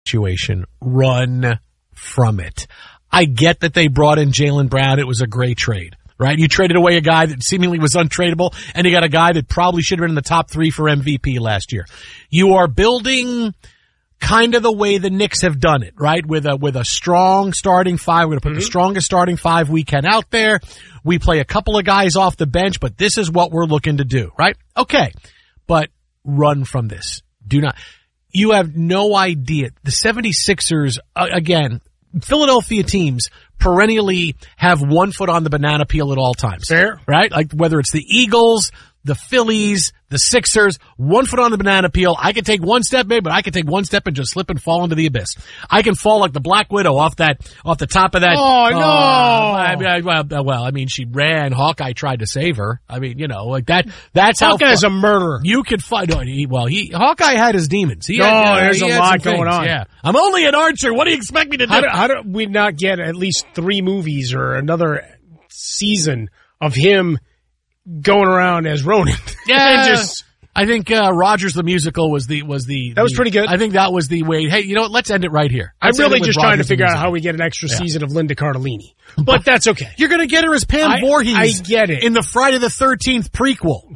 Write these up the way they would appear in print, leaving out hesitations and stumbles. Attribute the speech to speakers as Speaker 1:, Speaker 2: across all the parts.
Speaker 1: situation. Run from it. I get that they brought in Jaylen Brown. It was a great trade, right? You traded away a guy that seemingly was untradeable, and you got a guy that probably should have been in the top 3 for MVP last year. You are building kind of the way the Knicks have done it, right? With a strong starting 5. We're going to put the strongest starting 5 we can out there. We play a couple of guys off the bench, but this is what we're looking to do, right? Okay. But run from this. Do not. You have no idea. The 76ers, again, Philadelphia teams perennially have one foot on the banana peel at all times.
Speaker 2: Fair.
Speaker 1: Right? Like whether it's the Eagles, the Phillies, the Sixers, one foot on the banana peel. I can take one step, maybe, but I can take one step and just slip and fall into the abyss. I can fall like the Black Widow off the top of that.
Speaker 2: Oh, no.
Speaker 1: Well, I mean, she ran. Hawkeye tried to save her. I mean, like that. That's how.
Speaker 2: Hawkeye's a murderer.
Speaker 1: You could find. Hawkeye had his demons.
Speaker 2: There's a lot going on.
Speaker 1: Yeah. I'm only an archer. What do you expect me to do?
Speaker 2: How do we not get at least 3 movies or another season of him going around as Ronin?
Speaker 1: Yeah. I think Rogers the Musical was the
Speaker 2: that was pretty good.
Speaker 1: I think that was the way. Hey, you know what? Let's end it right here.
Speaker 2: I'm really just trying to figure out how we get an extra season of Linda Cardellini. But that's okay.
Speaker 1: You're going to get her as Pam Voorhees.
Speaker 2: I get it.
Speaker 1: In the Friday the 13th prequel.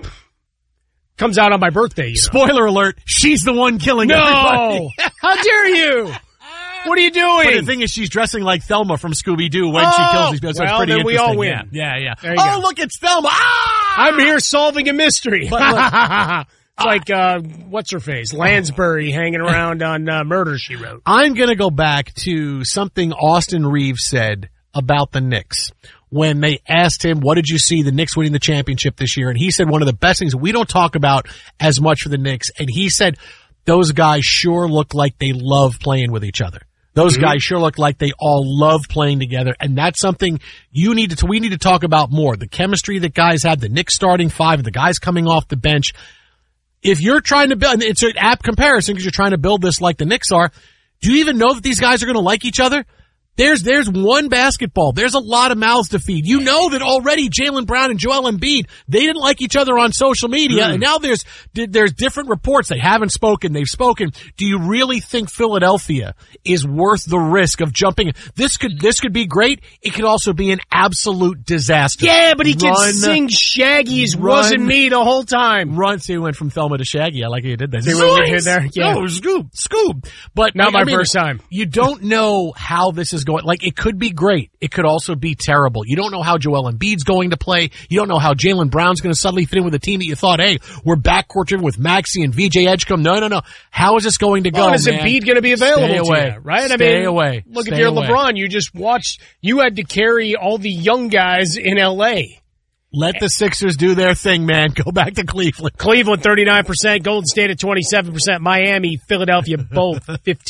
Speaker 2: Comes out on my birthday.
Speaker 1: Spoiler alert, she's the one killing everybody.
Speaker 2: How dare you? What are you doing?
Speaker 1: But the thing is, she's dressing like Thelma from Scooby-Doo when she kills these people. So it's pretty
Speaker 2: then
Speaker 1: interesting.
Speaker 2: We all win.
Speaker 1: Yeah.
Speaker 2: Go.
Speaker 1: Look, it's Thelma.
Speaker 2: I'm here solving a mystery.
Speaker 1: But
Speaker 2: it's like, what's her face? Lansbury hanging around on Murder, She Wrote.
Speaker 1: I'm going to go back to something Austin Reeves said about the Knicks when they asked him, what did you see the Knicks winning the championship this year? And he said one of the best things we don't talk about as much for the Knicks. And he said, those guys sure look like they love playing with each other. Those guys sure look like they all love playing together, and that's something we need to talk about more. The chemistry that guys have, the Knicks starting 5, the guys coming off the bench. If you're trying to build, and it's an apt comparison because you're trying to build this like the Knicks are, do you even know that these guys are going to like each other? There's one basketball. There's a lot of mouths to feed. You know that already Jaylen Brown and Joel Embiid, they didn't like each other on social media, and now there's different reports. They haven't spoken. They've spoken. Do you really think Philadelphia is worth the risk of jumping? This could be great. It could also be an absolute disaster.
Speaker 2: Yeah, but he can sing Shaggy's Wasn't Me the whole time.
Speaker 1: See, he went from Thelma to Shaggy. I like how you did that.
Speaker 2: See what we did there? Yeah.
Speaker 1: No, Scoob. But
Speaker 2: not my first time.
Speaker 1: You don't know how this is going. Like, it could be great. It could also be terrible. You don't know how Joel Embiid's going to play. You don't know how Jaylen Brown's going to suddenly fit in with a team that you thought, hey, we're backcourt driven with Maxey and VJ Edgecombe. No. How is this going to go,
Speaker 2: is Embiid going to be available
Speaker 1: Stay away.
Speaker 2: to you, right?
Speaker 1: Stay away.
Speaker 2: Look, if you're LeBron, you just watched, you had to carry all the young guys in L.A.
Speaker 1: Let the Sixers do their thing, man. Go back to Cleveland.
Speaker 2: Cleveland, 39%. Golden State at 27%. Miami, Philadelphia, both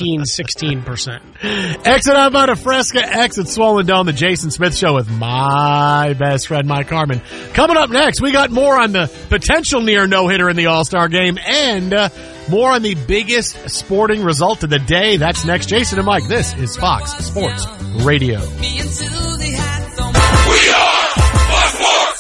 Speaker 2: 16%.
Speaker 1: Exit out of Fresca. Exit Swollen Dome. The Jason Smith Show with my best friend, Mike Harmon. Coming up next, we got more on the potential near no-hitter in the All-Star Game and more on the biggest sporting result of the day. That's next. Jason and Mike, this is Fox Sports Radio.
Speaker 3: We are Fox Sports.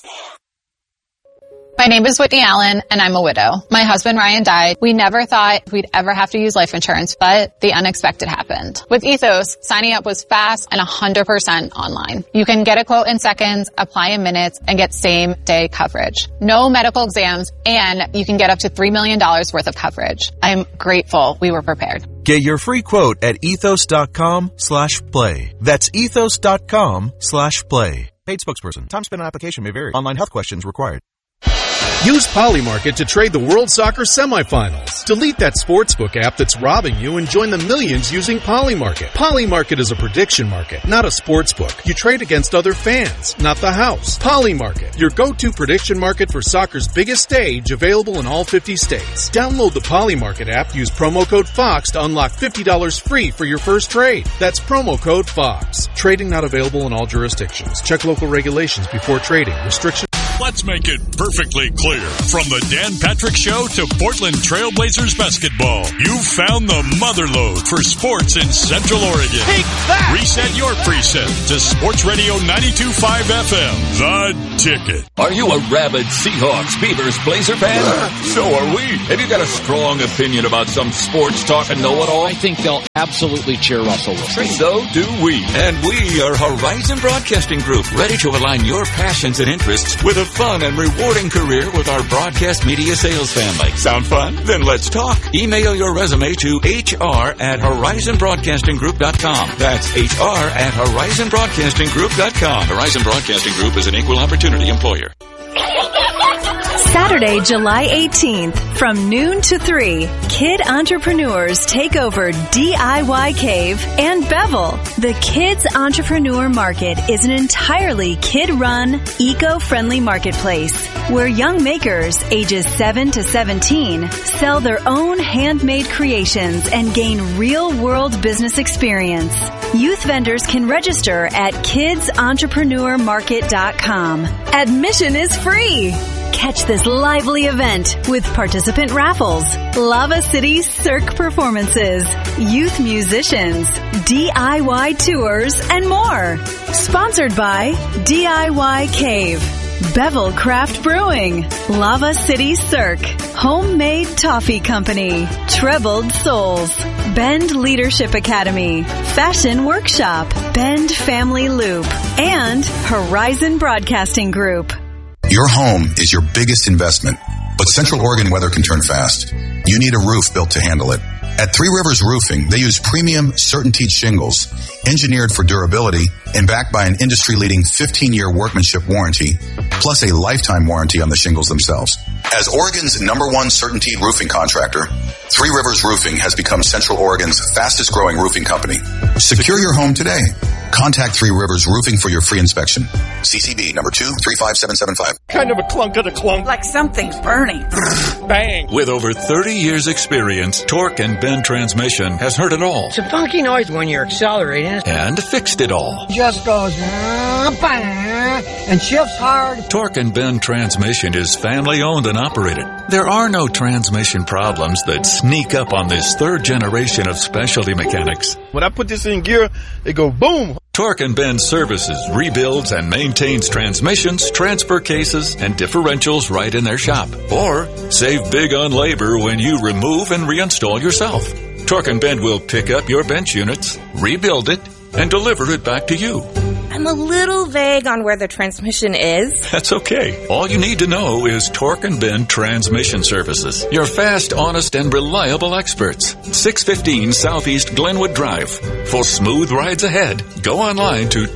Speaker 4: My name is Whitney Allen, and I'm a widow. My husband, Ryan, died. We never thought we'd ever have to use life insurance, but the unexpected happened. With Ethos, signing up was fast and 100% online. You can get a quote in seconds, apply in minutes, and get same-day coverage. No medical exams, and you can get up to $3 million worth of coverage. I'm grateful we were prepared.
Speaker 5: Get your free quote at ethos.com/play. That's ethos.com/play. Paid spokesperson. Time spent on application may vary. Online health questions required.
Speaker 6: Use Polymarket to trade the World Soccer semifinals. Delete that sportsbook app that's robbing you and join the millions using Polymarket. Polymarket is a prediction market, not a sportsbook. You trade against other fans, not the house. Polymarket, your go-to prediction market for soccer's biggest stage, available in all 50 states. Download the Polymarket app, use promo code FOX to unlock $50 free for your first trade. That's promo code FOX. Trading not available in all jurisdictions. Check local regulations before trading. Restrictions.
Speaker 1: Let's
Speaker 3: Let's make it perfectly clear. From the Dan Patrick Show to Portland Trailblazers basketball, you've found the motherlode for sports in Central Oregon.
Speaker 7: Take that!
Speaker 3: Reset your preset to Sports Radio 92.5 FM, The Ticket.
Speaker 8: Are you a rabid Seahawks, Beavers, Blazer fan? So are we. Have you got a strong opinion about some sports talk and know-it-all?
Speaker 9: I think they'll absolutely cheer Russell Wilson.
Speaker 8: So do we. And we are Horizon Broadcasting Group, ready to align your passions and interests with a fun and rewarding career with our broadcast media sales family. Sound fun? Then let's talk. Email your resume to hr@horizonbroadcastinggroup.com. That's hr@horizonbroadcastinggroup.com. Horizon Broadcasting Group is an equal opportunity employer.
Speaker 10: Saturday, July 18th, from noon to 3, kid entrepreneurs take over DIY Cave and Bevel. The Kids Entrepreneur Market is an entirely kid-run, eco-friendly marketplace where young makers ages 7 to 17 sell their own handmade creations and gain real-world business experience. Youth vendors can register at kidsentrepreneur.market.com. Admission is free. Catch this lively event with participant raffles, Lava City Cirque performances, youth musicians, DIY tours, and more. Sponsored by DIY Cave, Bevel Craft Brewing, Lava City Cirque, Homemade Toffee Company, Trebled Souls, Bend Leadership Academy, Fashion Workshop, Bend Family Loop, and Horizon Broadcasting Group.
Speaker 11: Your home is your biggest investment, but Central Oregon weather can turn fast. You need a roof built to handle it. At Three Rivers Roofing, they use premium CertainTeed shingles, engineered for durability and backed by an industry-leading 15-year workmanship warranty, plus a lifetime warranty on the shingles themselves. As Oregon's #1 CertainTeed roofing contractor, Three Rivers Roofing has become Central Oregon's fastest-growing roofing company. Secure your home today. Contact Three Rivers Roofing for your free inspection. CCB number 235775.
Speaker 7: Kind of a clunk of the clunk.
Speaker 12: Like something's burning.
Speaker 7: Bang.
Speaker 3: With over 30 years experience, Torque and Bend Transmission has heard it all.
Speaker 12: It's a funky noise when you're accelerating.
Speaker 3: And fixed it all.
Speaker 12: Just goes and shifts hard.
Speaker 3: Torque and Bend Transmission is family owned and operated. There are no transmission problems that sneak up on this third generation of specialty mechanics.
Speaker 7: When I put this in gear, it goes boom.
Speaker 3: Torque and Bend services, rebuilds, and maintains transmissions, transfer cases, and differentials right in their shop. Or save big on labor when you remove and reinstall yourself. Torque and Bend will pick up your bench units, rebuild it, and deliver it back to you.
Speaker 13: I'm a little vague on where the transmission is.
Speaker 3: That's okay. All you need to know is Torque and Bend Transmission Services. Your fast, honest, and reliable experts. 615 Southeast Glenwood Drive. For smooth rides ahead, go online to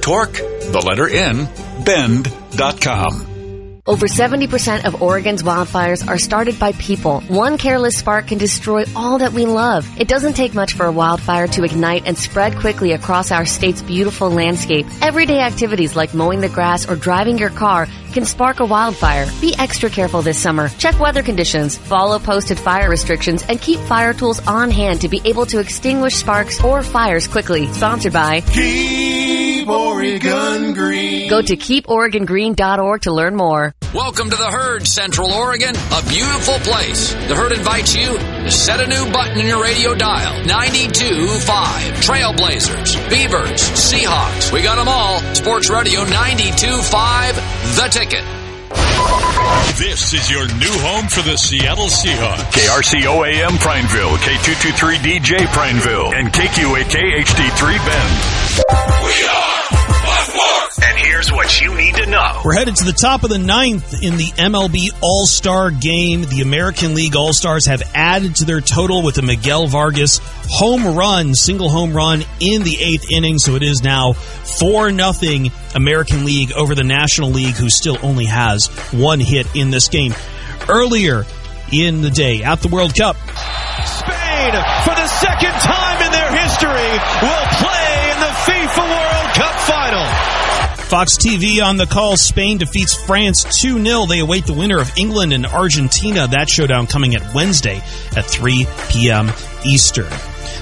Speaker 3: Bend.com.
Speaker 14: Over 70% of Oregon's wildfires are started by people. One careless spark can destroy all that we love. It doesn't take much for a wildfire to ignite and spread quickly across our state's beautiful landscape. Everyday activities like mowing the grass or driving your car can spark a wildfire. Be extra careful this summer. Check weather conditions, follow posted fire restrictions, and keep fire tools on hand to be able to extinguish sparks or fires quickly. Sponsored by
Speaker 15: Keep Oregon Green.
Speaker 14: Go to keeporegongreen.org to learn more.
Speaker 9: Welcome to the Herd, Central Oregon, a beautiful place. The Herd invites you to set a new button in your radio dial. 92.5. Trailblazers, Beavers, Seahawks. We got them all. Sports Radio 92.5, The Ticket.
Speaker 3: This is your new home for the Seattle Seahawks.
Speaker 16: KRCO-AM Prineville, K223DJ Prineville, and KQAK HD3 Bend.
Speaker 15: We are Buffalo.
Speaker 16: And here's what you need to know.
Speaker 17: We're headed to the top of the 9th in the MLB All-Star Game. The American League All-Stars have added to their total with a Miguel Vargas single home run in the 8th inning. So it is now 4-0 American League over the National League, who still only has one hit in this game. Earlier in the day at the World Cup,
Speaker 18: Spain, for the second time in their history, will play in the FIFA World Cup final.
Speaker 17: Fox TV on the call. Spain defeats France 2-0. They await the winner of England and Argentina. That showdown coming at Wednesday at 3 p.m. Eastern.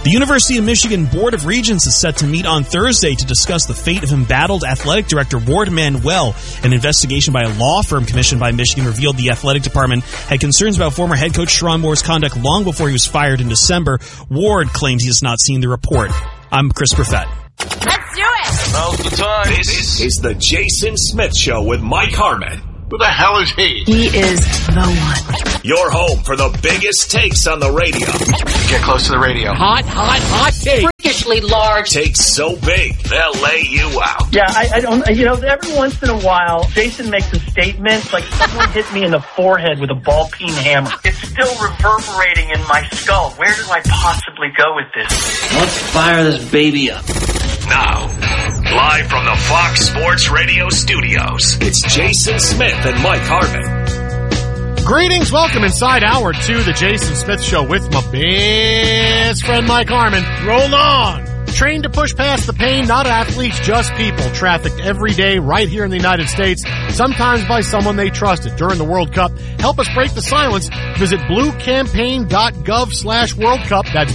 Speaker 17: The University of Michigan Board of Regents is set to meet on Thursday to discuss the fate of embattled athletic director Ward Manuel. An investigation by a law firm commissioned by Michigan revealed the athletic department had concerns about former head coach Sherrone Moore's conduct long before he was fired in December. Ward claims he has not seen the report. I'm Chris Perfett.
Speaker 19: Let's do it!
Speaker 16: Now's the time. This is the Jason Smith Show with Mike Harmon.
Speaker 15: Who the hell is he?
Speaker 10: He is the one.
Speaker 16: Your home for the biggest takes on the radio.
Speaker 15: Get close to the radio.
Speaker 1: Hot take.
Speaker 19: Freakishly large.
Speaker 16: Takes so big, they'll lay you out.
Speaker 20: Yeah, I don't, every once in a while, Jason makes a statement like someone hit me in the forehead with a ball-peen hammer. It's still reverberating in my skull. Where do I possibly go with this?
Speaker 12: Let's fire this baby up.
Speaker 16: Now, live from the Fox Sports Radio studios, it's Jason Smith and Mike Harmon.
Speaker 1: Greetings, welcome inside hour 2, the Jason Smith Show with my best friend Mike Harmon.
Speaker 2: Roll on!
Speaker 1: Trained to push past the pain, not athletes, just people. Trafficked every day right here in the United States, sometimes by someone they trusted. During the World Cup, help us break the silence. Visit bluecampaign.gov/World Cup. That's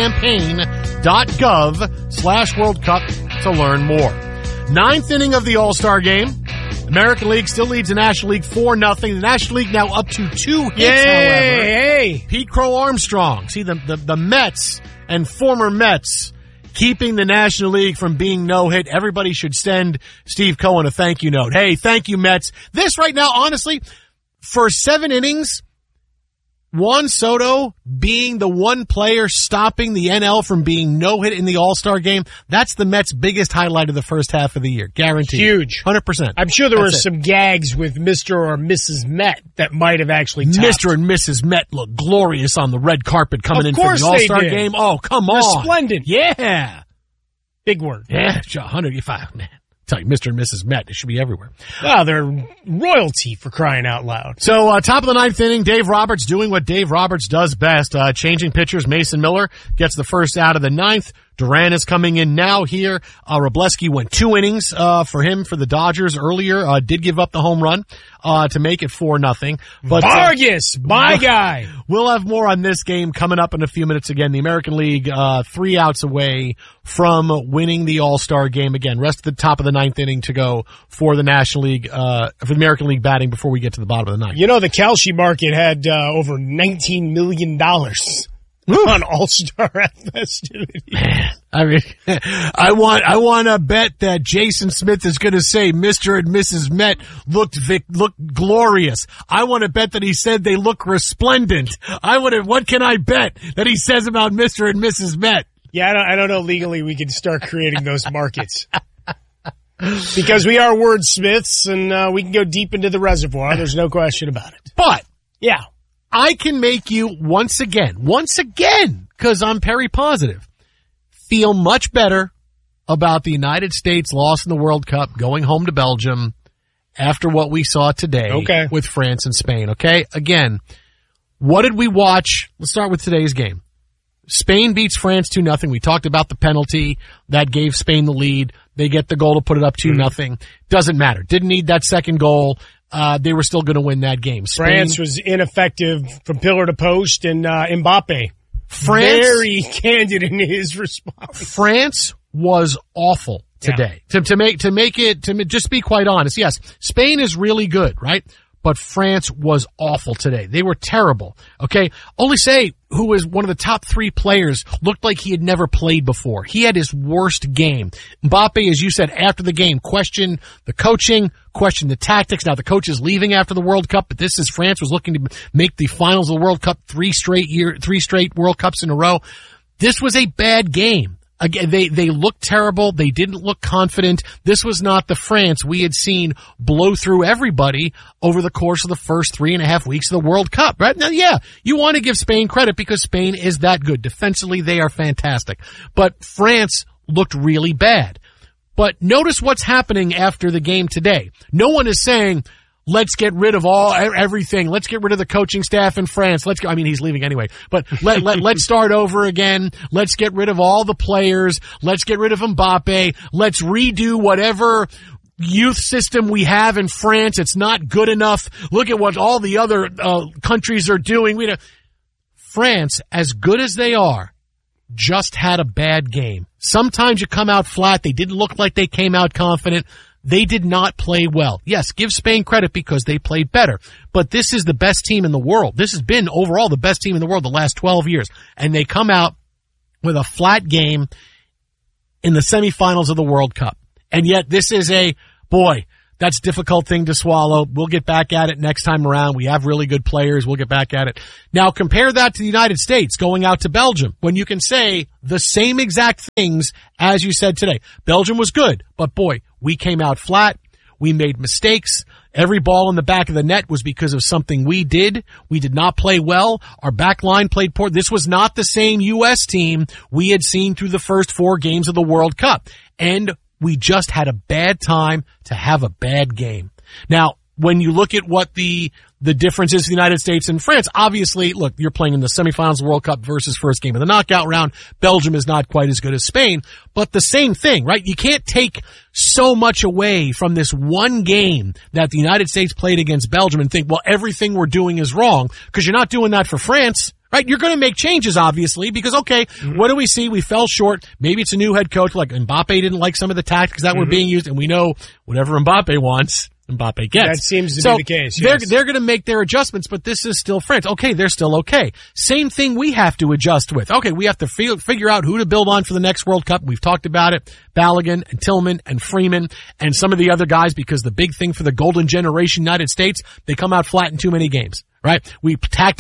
Speaker 1: bluecampaign.gov/World Cup to learn more. 9th inning of the All-Star game. American League still leads the National League 4-0. The National League now up to 2 hits, however.
Speaker 2: Hey!
Speaker 1: Pete Crow Armstrong. See, the Mets and former Mets keeping the National League from being no-hit. Everybody should send Steve Cohen a thank you note. Hey, thank you, Mets. This right now, honestly, for 7 innings, Juan Soto being the one player stopping the NL from being no-hit in the All-Star game, that's the Mets' biggest highlight of the first half of the year. Guaranteed.
Speaker 2: Huge.
Speaker 1: 100%.
Speaker 2: I'm sure there were some gags with Mr. or Mrs. Met that might have actually topped.
Speaker 1: Mr. and Mrs. Met look glorious on the red carpet coming in for the All-Star game. Oh, come on.
Speaker 2: Resplendent.
Speaker 1: Yeah.
Speaker 2: Big word.
Speaker 1: Yeah, 105, man. Tell you, Mr. and Mrs. Met, it should be everywhere.
Speaker 2: Wow, they're royalty for crying out loud.
Speaker 1: So, top of the 9th inning, Dave Roberts doing what Dave Roberts does best, changing pitchers. Mason Miller gets the first out of the 9th. Duran is coming in now here. Wroblewski went 2 innings, for him for the Dodgers earlier, did give up the home run, to make it 4-0. But,
Speaker 2: Vargas, my guy.
Speaker 1: We'll have more on this game coming up in a few minutes again. The American League, 3 outs away from winning the All-Star game again. Rest of the top of the 9th inning to go for the National League, for the American League batting before we get to the bottom of the 9th.
Speaker 2: You know, the Kalshi market had, over $19 million. On All-Star festivities.
Speaker 1: Man, I mean, I want to bet that Jason Smith is going to say Mr. and Mrs. Met looked glorious. I want to bet that he said they look resplendent. What can I bet that he says about Mr. and Mrs. Met?
Speaker 2: Yeah, I don't know legally we can start creating those markets. Because we are wordsmiths and we can go deep into the reservoir. There's no question about it.
Speaker 1: But,
Speaker 2: yeah.
Speaker 1: I can make you once again, because I'm Perry positive, feel much better about the United States loss in the World Cup going home to Belgium after what we saw today with France and Spain. Okay. Again, what did we watch? Let's start with today's game. Spain beats France 2-0. We talked about the penalty that gave Spain the lead. They get the goal to put it up 2-0. Doesn't matter. Didn't need that second goal. They were still going to win that game.
Speaker 2: France was ineffective from pillar to post, and Mbappe very candid in his response.
Speaker 1: France was awful today. Yeah. To just be quite honest, yes, Spain is really good, right? But France was awful today. They were terrible. Okay, Olise, who was one of the top 3 players, looked like he had never played before. He had his worst game. Mbappe, as you said, after the game, questioned the coaching, questioned the tactics. Now the coach is leaving after the World Cup, but this is France was looking to make the finals of the World Cup 3 straight World Cups in a row. This was a bad game. Again, they looked terrible. They didn't look confident. This was not the France we had seen blow through everybody over the course of the first 3.5 weeks of the World Cup, right? Now, yeah, you want to give Spain credit because Spain is that good. Defensively, they are fantastic. But France looked really bad. But notice what's happening after the game today. No one is saying, let's get rid of everything. Let's get rid of the coaching staff in France. I mean, he's leaving anyway, but let's start over again. Let's get rid of all the players. Let's get rid of Mbappe. Let's redo whatever youth system we have in France. It's not good enough. Look at what all the other countries are doing. France, as good as they are, just had a bad game. Sometimes you come out flat. They didn't look like they came out confident. They did not play well. Yes, give Spain credit because they played better. But this is the best team in the world. This has been overall the best team in the world the last 12 years. And they come out with a flat game in the semifinals of the World Cup. And yet this is that's a difficult thing to swallow. We'll get back at it next time around. We have really good players. We'll get back at it. Now compare that to the United States going out to Belgium when you can say the same exact things as you said today. Belgium was good, but boy, we came out flat. We made mistakes. Every ball in the back of the net was because of something we did. We did not play well. Our back line played poor. This was not the same U.S. team we had seen through the first 4 games of the World Cup. And we just had a bad time to have a bad game. Now, when you look at what the difference is in the United States and France, obviously, look, you're playing in the semifinals of the World Cup versus first game of the knockout round. Belgium is not quite as good as Spain, but the same thing, right? You can't take so much away from this one game that the United States played against Belgium and think, well, everything we're doing is wrong, because you're not doing that for France. Right? You're going to make changes, obviously, because, okay, what do we see? We fell short. Maybe it's a new head coach. Like Mbappe didn't like some of the tactics that were being used, and we know whatever Mbappe wants, Mbappe gets.
Speaker 2: That seems to be the case. Yes.
Speaker 1: They're going to make their adjustments, but this is still France. Okay, they're still okay. Same thing we have to adjust with. Okay, we have to figure out who to build on for the next World Cup. We've talked about it. Balogun and Tillman and Freeman and some of the other guys, because the big thing for the golden generation United States, they come out flat in too many games. Right? We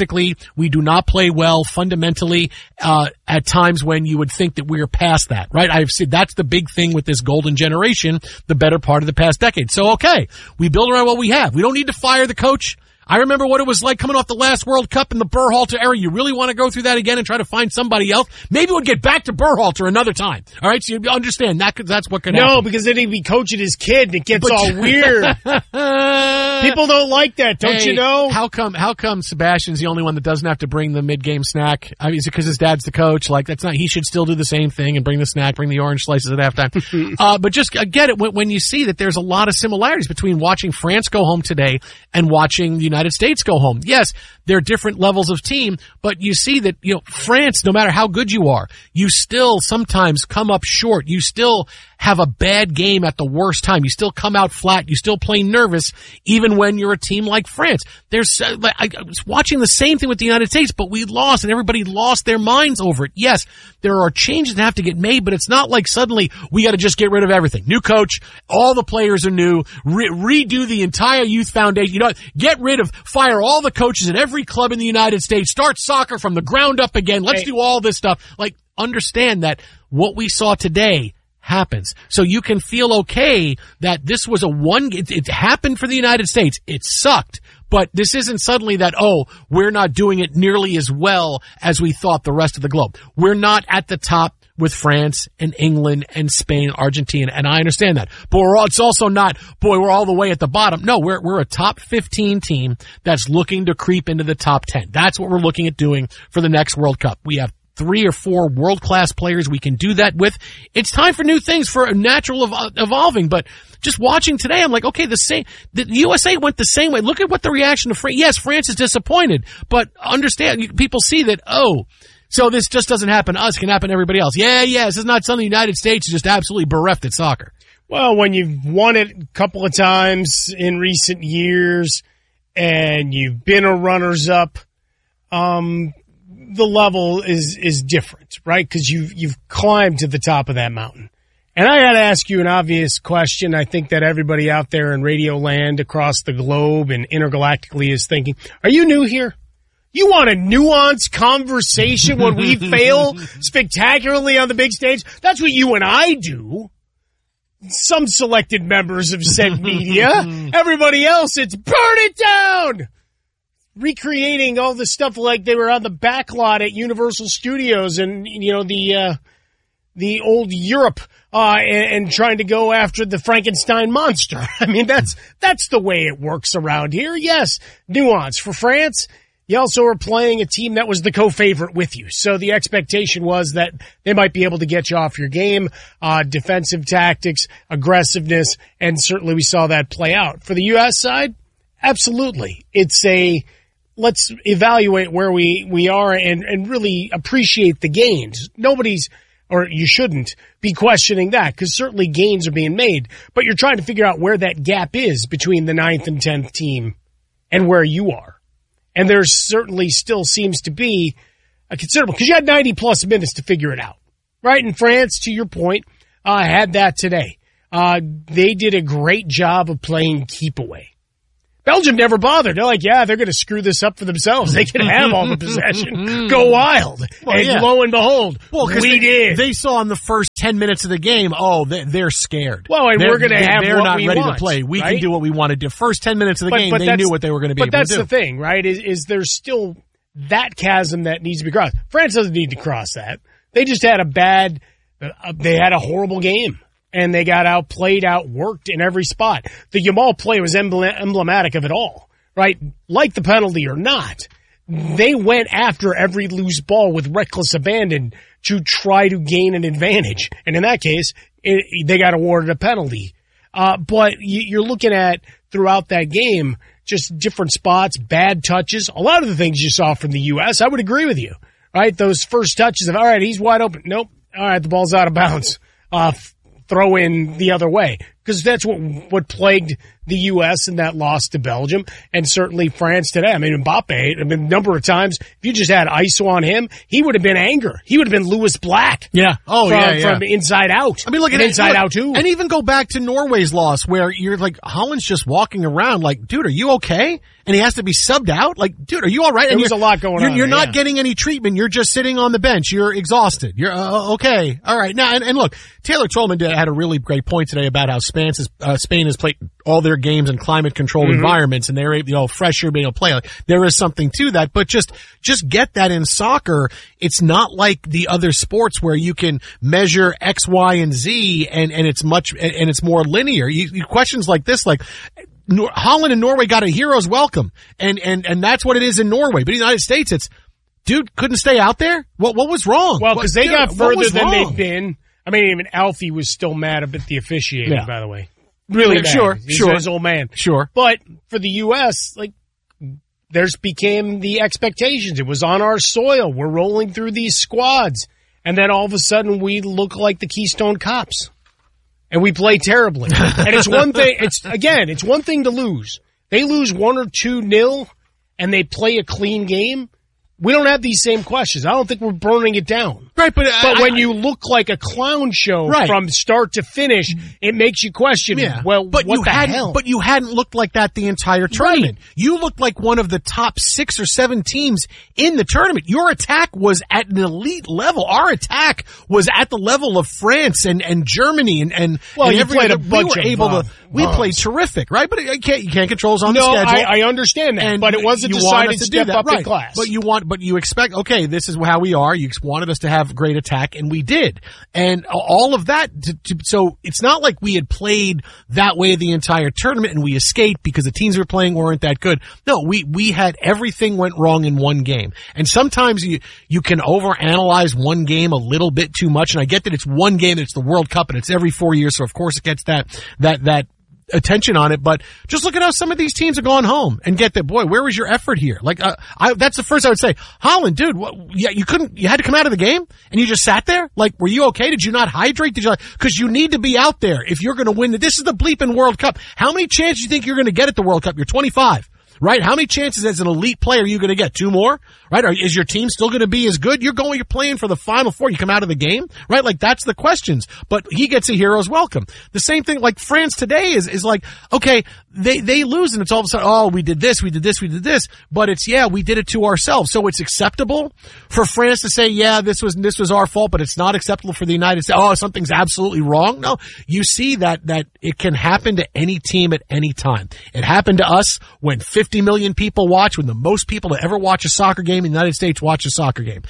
Speaker 1: do not play well fundamentally, at times when you would think that we are past that, right? I've said that's the big thing with this golden generation, the better part of the past decade. So, okay, we build around what we have. We don't need to fire the coach. I remember what it was like coming off the last World Cup in the Berhalter era. You really want to go through that again and try to find somebody else? Maybe we'll get back to Berhalter another time. All right, so you understand that's what can happen.
Speaker 2: No, because then he'd be coaching his kid and it gets all weird. People don't like that, don't you know?
Speaker 1: How come Sebastian's the only one that doesn't have to bring the mid-game snack? I mean, is it because his dad's the coach? Like, that's not, he should still do the same thing and bring the snack, bring the orange slices at halftime. But just get it when you see that there's a lot of similarities between watching France go home today and watching the United States go home. Yes, they're different levels of team, but you see that, France, no matter how good you are, you still sometimes come up short. You still have a bad game at the worst time. You still come out flat. You still play nervous, even when you're a team like France. I was watching the same thing with the United States, but we lost and everybody lost their minds over it. Yes, there are changes that have to get made, but it's not like suddenly we got to just get rid of everything. New coach, all the players are new, redo the entire youth foundation. Fire all the coaches at every club in the United States, start soccer from the ground up again. Let's do all this stuff. Like, understand that what we saw today happens. So you can feel okay that this was it happened for the United States. It sucked. But this isn't suddenly that, we're not doing it nearly as well as we thought the rest of the globe. We're not at the top with France and England and Spain, Argentina, and I understand that. But it's also not, we're all the way at the bottom. No, we're a top 15 team that's looking to creep into the top 10. That's what we're looking at doing for the next World Cup. We have 3 or 4 world-class players we can do that with. It's time for new things, for a natural evolving, but just watching today, I'm like, okay, the USA went the same way. Look at what the reaction to France. Yes, France is disappointed, but understand, people see that, so this just doesn't happen to us, it can happen to everybody else. Yeah, this is not something the United States is just absolutely bereft at soccer.
Speaker 2: Well, when you've won it a couple of times in recent years and you've been a runners-up, the level is different, right? Because you've climbed to the top of that mountain. And I got to ask you an obvious question. I think that everybody out there in radio land across the globe and intergalactically is thinking, are you new here? You want a nuanced conversation when we fail spectacularly on the big stage? That's what you and I do. Some selected members of said media. Everybody else, it's burn it down! Recreating all the stuff like they were on the back lot at Universal Studios and, the old Europe, and trying to go after the Frankenstein monster. I mean, that's the way it works around here. Yes, nuance. For France, you also are playing a team that was the co-favorite with you. So the expectation was that they might be able to get you off your game, defensive tactics, aggressiveness, and certainly we saw that play out. For the U.S. side, absolutely. It's a let's evaluate where we are and really appreciate the gains. Or you shouldn't be questioning that, because certainly gains are being made, but you're trying to figure out where that gap is between the 9th and 10th team and where you are. And there certainly still seems to be a considerable, because you had 90 plus minutes to figure it out, right? And France, to your point, had that today. They did a great job of playing keep away. Belgium never bothered. They're like, yeah, they're going to screw this up for themselves. They can have all the possession. Go wild. Lo and behold, we did.
Speaker 1: They saw in the first 10 minutes of the game, they're scared.
Speaker 2: Well, and we're going to have
Speaker 1: they're
Speaker 2: what
Speaker 1: not
Speaker 2: we
Speaker 1: ready
Speaker 2: want,
Speaker 1: to play. We
Speaker 2: right?
Speaker 1: can do what we want to do. First 10 minutes of the game, they knew what they were going to be able to do.
Speaker 2: But that's the thing, right, is there's still that chasm that needs to be crossed. France doesn't need to cross that. They just had they had a horrible game. And they got outplayed, outworked in every spot. The Yamal play was emblematic of it all, right? Like the penalty or not, they went after every loose ball with reckless abandon to try to gain an advantage. And in that case, they got awarded a penalty. But you're looking at throughout that game, just different spots, bad touches. A lot of the things you saw from the U.S., I would agree with you, right? Those first touches of, all right, he's wide open. Nope. All right, the ball's out of bounds. Throw in the other way, because that's what plagued the U.S. in that loss to Belgium, and certainly France today. I mean, Mbappe, a number of times, if you just had ISO on him, he would have been anger. He would have been Lewis Black.
Speaker 1: Yeah.
Speaker 2: From inside out.
Speaker 1: I mean, look at
Speaker 2: inside out too.
Speaker 1: And even go back to Norway's loss, where you're like, Holland's just walking around like, dude, are you okay? And he has to be subbed out. Like, dude, are you all right?
Speaker 2: There was a lot going on.
Speaker 1: You're not getting any treatment. You're just sitting on the bench. You're exhausted. You're okay. All right. Now, and look, Taylor Tolman had a really great point today about how Spain has played all their games in climate controlled environments, and they're fresher, being able to play. Like, there is something to that, but just get that in soccer. It's not like the other sports where you can measure X, Y, and Z, and it's more linear. You questions like this, like, Holland and Norway got a hero's welcome, and that's what it is in Norway. But in the United States, it's, dude, couldn't stay out there? What was wrong?
Speaker 2: Well, because they got further than they've been. I mean, even Alfie was still mad about the officiating, by the way. Really mad.
Speaker 1: Sure.
Speaker 2: He's his old man.
Speaker 1: Sure.
Speaker 2: But for the U.S., like, there's became the expectations. It was on our soil. We're rolling through these squads. And then all of a sudden we look like the Keystone Cops. And we play terribly. And it's one thing, it's one thing to lose. They lose 1 or 2-0 and they play a clean game. We don't have these same questions. I don't think we're burning it down.
Speaker 1: Right, but
Speaker 2: when you look like a clown show from start to finish, it makes you question, what the hell?
Speaker 1: But you hadn't looked like that the entire tournament.
Speaker 2: Right.
Speaker 1: You looked like one of the top 6 or 7 teams in the tournament. Your attack was at an elite level. Our attack was at the level of France and Germany and
Speaker 2: you played a bunch
Speaker 1: we played terrific, right? But you can't control us on the schedule.
Speaker 2: I understand that, but it was a decided step up in class.
Speaker 1: But you expect, okay, this is how we are. You wanted us to have great attack, and we did. And all of that, so it's not like we had played that way the entire tournament and we escaped because the teams we were playing weren't that good. No, we had everything went wrong in one game. And sometimes you can overanalyze one game a little bit too much, and I get that it's one game, and it's the World Cup, and it's every 4 years, so of course it gets that attention on it, but just look at how some of these teams are going home and get that, boy, where was your effort here? Like, that's the first I would say. Holland, dude, you had to come out of the game and you just sat there? Like, were you okay? Did you not hydrate? Cause you need to be out there if you're going to win. This is the bleeping World Cup. How many chances do you think you're going to get at the World Cup? You're 25. Right? How many chances as an elite player are you going to get? 2 more? Right? Is your team still going to be as good? You're playing for the Final Four. You come out of the game? Right? Like, that's the questions. But he gets a hero's welcome. The same thing, like, France today is like, okay, they lose and it's all of a sudden, we did this. But it's, we did it to ourselves. So it's acceptable for France to say, this was our fault, but it's not acceptable for the United States. Something's absolutely wrong. No, you see that it can happen to any team at any time. It happened to us when 50 million people watch, when the most people to ever watch a soccer game in the United States watch a soccer game.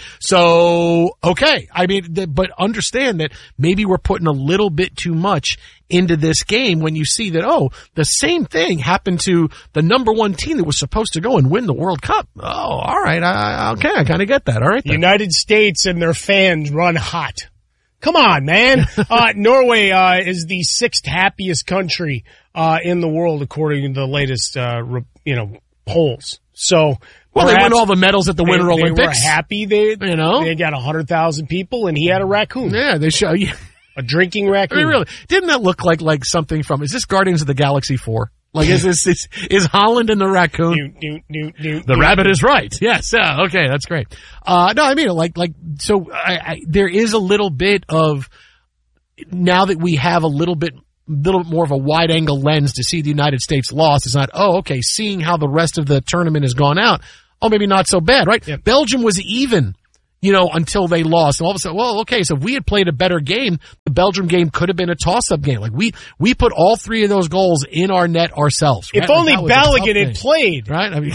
Speaker 1: So, okay. I mean, but understand that maybe we're putting a little bit too much into this game when you see that, the same thing happened to the number 1 team that was supposed to go and win the World Cup. Oh, all right. I kind of get that. All right.
Speaker 2: The United States and their fans run hot. Come on, man. Norway is the 6th happiest country in the world according to the latest polls. So,
Speaker 1: well, they won all the medals at the Winter Olympics.
Speaker 2: They were happy. They got 100,000 people, and he had a raccoon.
Speaker 1: Yeah, they show you
Speaker 2: a drinking raccoon.
Speaker 1: I mean, really, didn't that look like something from? Is this Guardians of the Galaxy 4? Like, is Holland and the raccoon? The rabbit is right. Yes. Okay, that's great. No, I mean, so there is a little bit of, now that we have a little bit more of a wide angle lens to see the United States loss. It's not, okay, seeing how the rest of the tournament has gone out. Maybe not so bad, right? Yeah. Belgium was even, until they lost. And all of a sudden, okay, so if we had played a better game, the Belgium game could have been a toss-up game. Like, we put all three of those goals in our net ourselves. Right?
Speaker 2: If only Balogun had played.
Speaker 1: Right? I mean,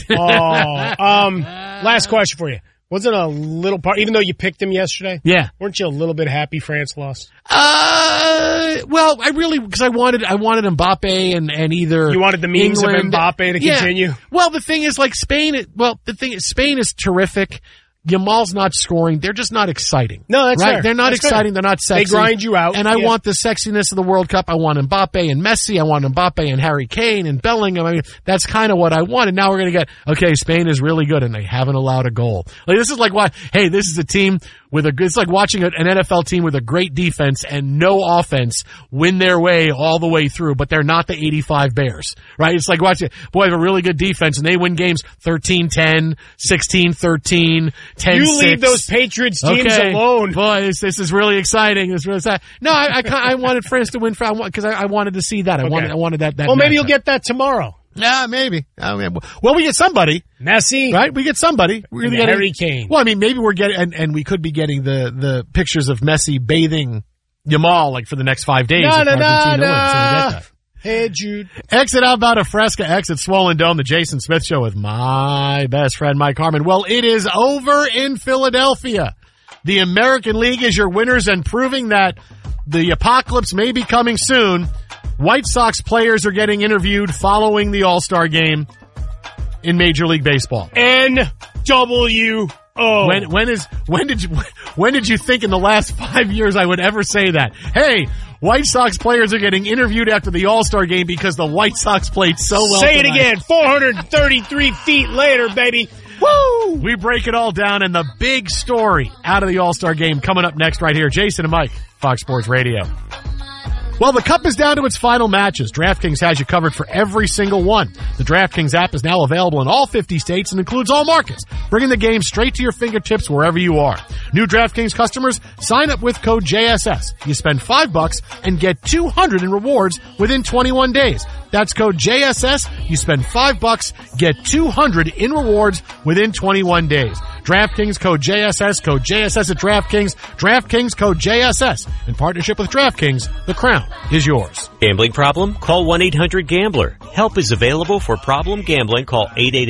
Speaker 2: last question for you. Wasn't a little part, even though you picked him yesterday?
Speaker 1: Yeah.
Speaker 2: Weren't you a little bit happy France lost?
Speaker 1: Well, because I wanted Mbappe and either
Speaker 2: you wanted the memes
Speaker 1: England,
Speaker 2: of Mbappe to continue.
Speaker 1: Well, the thing is, Spain is terrific. Yamal's not scoring. They're just not exciting.
Speaker 2: No, that's
Speaker 1: right.
Speaker 2: Fair.
Speaker 1: They're not
Speaker 2: that's
Speaker 1: exciting.
Speaker 2: Fair.
Speaker 1: They're not sexy.
Speaker 2: They grind you out.
Speaker 1: And I want the sexiness of the World Cup. I want Mbappe and Messi. I want Mbappe and Harry Kane and Bellingham. I mean, that's kind of what I want. And now we're going to get, Spain is really good and they haven't allowed a goal. Like, this is like what, hey, this is a team with it's like watching an NFL team with a great defense and no offense win their way all the way through, but they're not the 85 Bears, right? It's like watching, they have a really good defense and they win games 13-10, 16-13, 10-6.
Speaker 2: You leave those Patriots teams alone.
Speaker 1: Boy, this is really exciting. It's really sad. No, I wanted France to win because I wanted to see that. I wanted that.
Speaker 2: Well, maybe you'll get that tomorrow.
Speaker 1: Yeah, maybe. Well, we get somebody.
Speaker 2: Messi.
Speaker 1: Right? We get somebody.
Speaker 2: We're getting Harry Kane.
Speaker 1: Well, I mean, maybe we're getting, and we could be getting the pictures of Messi bathing Yamal, for the next 5 days.
Speaker 2: Hey, Jude.
Speaker 1: Exit Outbound of Fresca, exit Swollen Dome, the Jason Smith Show with my best friend, Mike Harmon. Well, it is over in Philadelphia. The American League is your winners and proving that the apocalypse may be coming soon. White Sox players are getting interviewed following the All-Star game in Major League Baseball.
Speaker 2: NWO.
Speaker 1: When did you think in the last 5 years I would ever say that? Hey, White Sox players are getting interviewed after the All-Star game because the White Sox played so well.
Speaker 2: Say it again. 433 feet later, baby.
Speaker 1: Woo! We break it all down and the big story out of the All-Star game coming up next right here. Jason and Mike, Fox Sports Radio. Well, the Cup is down to its final matches. DraftKings has you covered for every single one. The DraftKings app is now available in all 50 states and includes all markets, bringing the game straight to your fingertips wherever you are. New DraftKings customers, sign up with code JSS. You spend $5 and get $200 in rewards within 21 days. That's code JSS. You spend $5, get $200 in rewards within 21 days. DraftKings code JSS at DraftKings. DraftKings code JSS. In partnership with DraftKings, the crown is yours.
Speaker 21: Gambling problem? Call 1-800-GAMBLER. Help is available for problem gambling. Call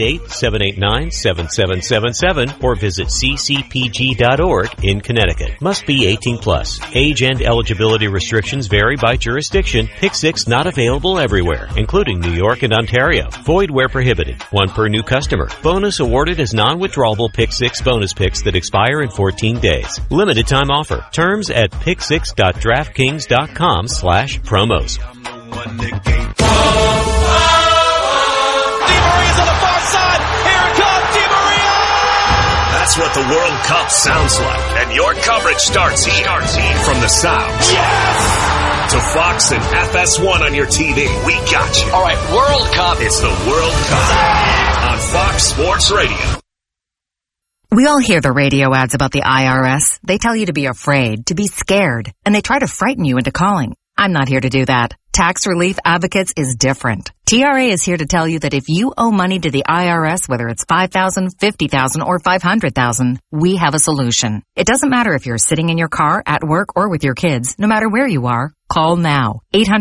Speaker 21: 888-789-7777 or visit ccpg.org in Connecticut. Must be 18 plus. Age and eligibility restrictions vary by jurisdiction. Pick 6 not available everywhere, including New York and Ontario. Void where prohibited. 1 per new customer. Bonus awarded as non-withdrawable Pick 6 bonus picks that expire in 14 days. Limited time offer. Terms at pick6.draftkings.com/promos.
Speaker 16: That's what the World Cup sounds like. And your coverage starts here. From the South. Yes! To Fox and FS1 on your TV. We got you.
Speaker 9: All right, World Cup.
Speaker 16: It's the World Cup on Fox Sports Radio.
Speaker 22: We all hear the radio ads about the IRS. They tell you to be afraid, to be scared, and they try to frighten you into calling. I'm not here to do that. Tax Relief Advocates is different. TRA is here to tell you that if you owe money to the IRS, whether it's $5,000, $50,000, or $500,000, we have a solution. It doesn't matter if you're sitting in your car, at work, or with your kids. No matter where you are, call now.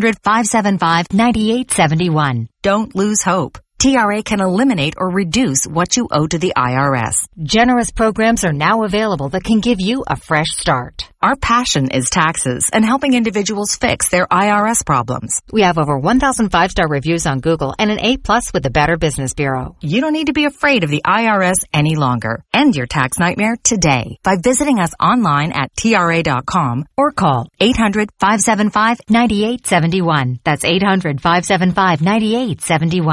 Speaker 22: 800-575-9871. Don't lose hope. TRA can eliminate or reduce what you owe to the IRS.
Speaker 23: Generous programs are now available that can give you a fresh start.
Speaker 22: Our passion is taxes and helping individuals fix their IRS problems.
Speaker 23: We have over 1,000 5-star reviews on Google and an A+ with the Better Business Bureau.
Speaker 22: You don't need to be afraid of the IRS any longer. End your tax nightmare today by visiting us online at TRA.com or call 800-575-9871. That's 800-575-9871.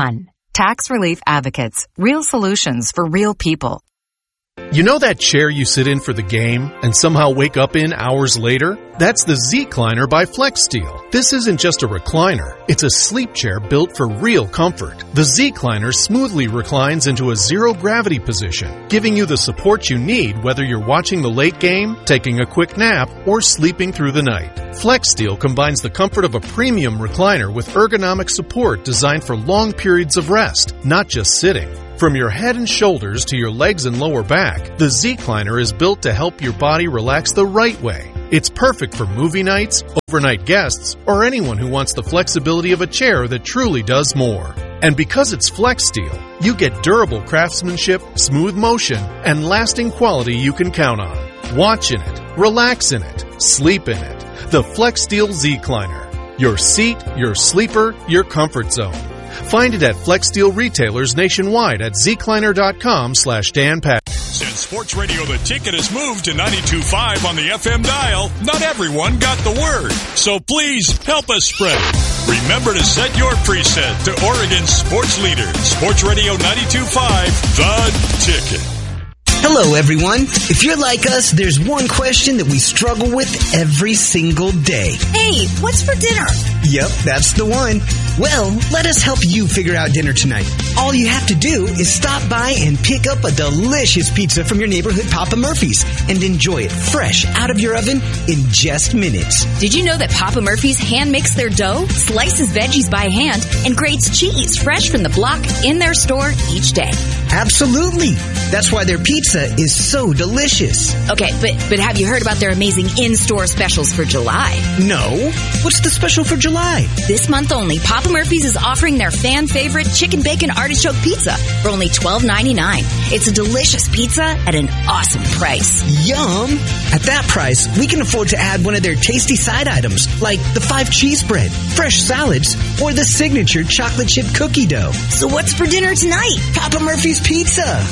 Speaker 22: Tax Relief Advocates. Real solutions for real people.
Speaker 4: You know that chair you sit in for the game and somehow wake up in hours later? That's the Z-Cliner by FlexSteel. This isn't just a recliner. It's a sleep chair built for real comfort. The Z-Cliner smoothly reclines into a zero-gravity position, giving you the support you need whether you're watching the late game, taking a quick nap, or sleeping through the night. FlexSteel combines the comfort of a premium recliner with ergonomic support designed for long periods of rest, not just sitting. From your head and shoulders to your legs and lower back, the Z-Cliner is built to help your body relax the right way. It's perfect for movie nights, overnight guests, or anyone who wants the flexibility of a chair that truly does more. And because it's FlexSteel, you get durable craftsmanship, smooth motion, and lasting quality you can count on. Watch in it, relax in it, sleep in it. The FlexSteel Z-Cliner. Your seat, your sleeper, your comfort zone. Find it at FlexSteel retailers nationwide at zcliner.com/Dan Patrick.
Speaker 5: Since Sports Radio The Ticket has moved to 92.5 on the FM dial, not everyone got the word. So please help us spread it. Remember to set your preset to Oregon's sports leader, Sports Radio 92.5, The Ticket.
Speaker 6: Hello, everyone. If you're like us, there's one question that we struggle with every single day.
Speaker 24: Hey, what's for dinner?
Speaker 6: Yep, that's the one. Well, let us help you figure out dinner tonight. All you have to do is stop by and pick up a delicious pizza from your neighborhood Papa Murphy's and enjoy it fresh out of your oven in just minutes.
Speaker 24: Did you know that Papa Murphy's hand makes their dough, slices veggies by hand, and grates cheese fresh from the block in their store each day?
Speaker 6: Absolutely. That's why their pizza is so delicious.
Speaker 24: Okay, but have you heard about their amazing in-store specials for July?
Speaker 6: No. What's the special for July?
Speaker 24: This month only, Papa Murphy's is offering their fan favorite chicken bacon artichoke pizza for only $12.99. It's a delicious pizza at an awesome price.
Speaker 6: Yum! At that price, we can afford to add one of their tasty side items, like the 5 cheese bread, fresh salads, or the signature chocolate chip cookie dough.
Speaker 24: So what's for dinner tonight?
Speaker 6: Papa Murphy's Pizza.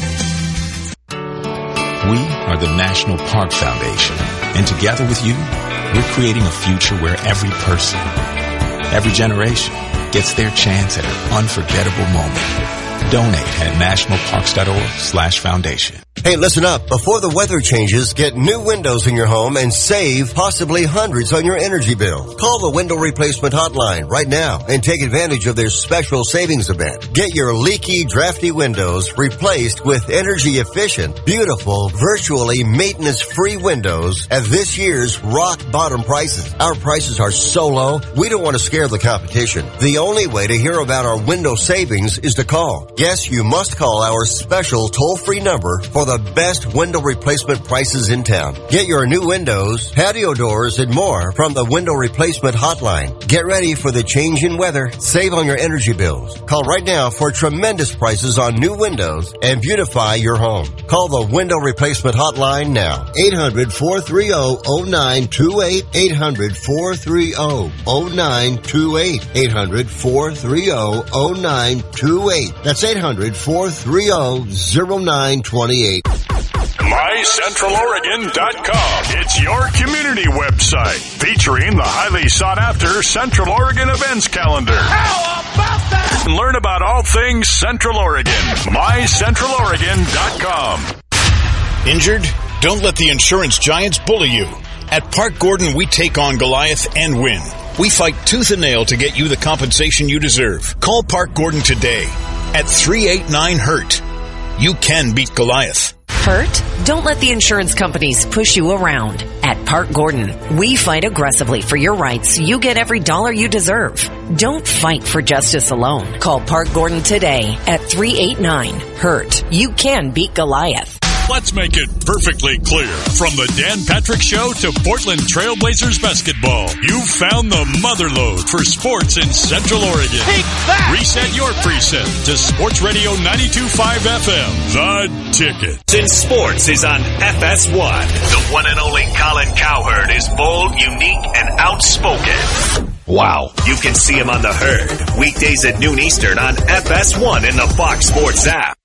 Speaker 25: We are the National Park Foundation, and together with you, we're creating a future where every person, every generation gets their chance at an unforgettable moment. Donate at nationalparks.org/foundation.
Speaker 26: Hey, listen up. Before the weather changes, get new windows in your home and save possibly hundreds on your energy bill. Call the Window Replacement Hotline right now and take advantage of their special savings event. Get your leaky, drafty windows replaced with energy-efficient, beautiful, virtually maintenance-free windows at this year's rock-bottom prices. Our prices are so low, we don't want to scare the competition. The only way to hear about our window savings is to call. Yes, you must call our special toll-free number for the best window replacement prices in town. Get your new windows, patio doors, and more from the Window Replacement Hotline. Get ready for the change in weather. Save on your energy bills. Call right now for tremendous prices on new windows and beautify your home. Call the Window Replacement Hotline now. 800-430-0928. 800-430-0928. 800-430-0928. That's 800-430-0928.
Speaker 5: MyCentralOregon.com. It's your community website featuring the highly sought after Central Oregon events calendar. How about that? Learn about all things Central Oregon. MyCentralOregon.com.
Speaker 27: Injured? Don't let the insurance giants bully you. At Park Gordon, we take on Goliath and win. We fight tooth and nail to get you the compensation you deserve. Call Park Gordon today at 389-HURT. You can beat Goliath.
Speaker 28: Hurt? Don't let the insurance companies push you around. At Park Gordon, we fight aggressively for your rights so you get every dollar you deserve. Don't fight for justice alone. Call Park Gordon today at 389-HURT. You can beat Goliath.
Speaker 5: Let's make it perfectly clear. From the Dan Patrick Show to Portland Trailblazers basketball, you found the motherlode for sports in Central Oregon. Take that! Reset your preset to Sports Radio 92.5 FM. The Ticket.
Speaker 16: In sports is on FS1. The one and only Colin Cowherd is bold, unique, and outspoken. Wow. You can see him on The Herd. Weekdays at noon Eastern on FS1 in the Fox Sports app.